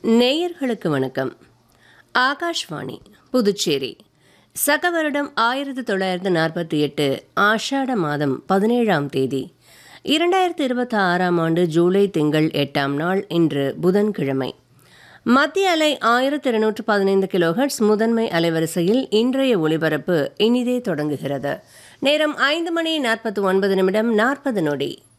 நேயர்களுக்கு வணக்கம். ஆகாஷ்வாணி புதுச்சேரி. சக வருடம் 1948 ஆஷாட மாதம் 17ஆம் தேதி 2026ஆம் ஆண்டு ஜூலை திங்கள் 8ஆம் நாள் இன்று புதன்கிழமை. மத்திய அலை 1215 கிலோஹெர்ட்ஸ் முதன்மை அலைவரிசையில் இன்றைய ஒலிபரப்பு இனிதே தொடங்குகிறது. நேரம் 5 மணி 49 நிமிடம் 40 நொடி.